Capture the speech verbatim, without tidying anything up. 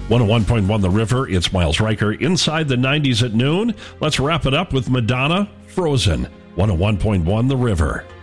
one oh one point one The River, it's Miles Riker. Inside the nineties at noon. Let's wrap it up with Madonna, Frozen. one oh one point one The River.